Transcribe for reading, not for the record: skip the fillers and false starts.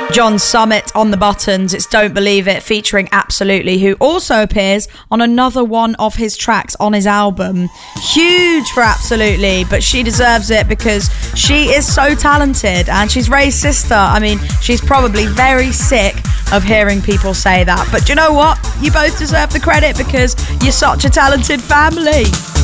John Summit on the buttons. It's Don't Believe It featuring Absolutely, who also appears on another one of his tracks on his album. Huge for Absolutely, but she deserves it because she is so talented and she's Ray's sister. I mean, she's probably very sick of hearing people say that. But do you know what? You both deserve the credit because you're such a talented family.